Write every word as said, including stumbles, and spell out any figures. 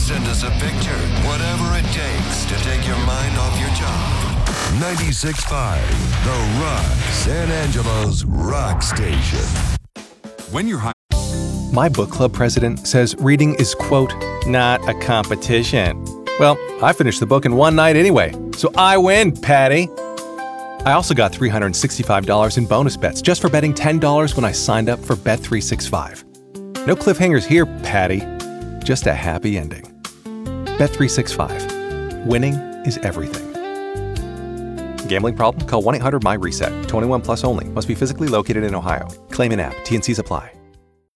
Send us a picture, whatever it takes to take your mind off your job. ninety-six point five, The Rock, San Angelo's rock station. When you're high. My book club president says reading is, quote, not a competition. Well, I finished the book in one night anyway, so I win, Patty. I also got three hundred sixty-five dollars in bonus bets just for betting ten dollars when I signed up for Bet three sixty-five. No cliffhangers here, Patty. Just a happy ending. Bet three sixty-five. Winning is everything. Gambling problem? Call one eight hundred my reset. twenty-one plus only. Must be physically located in Ohio. Claim in app. T and Cs apply.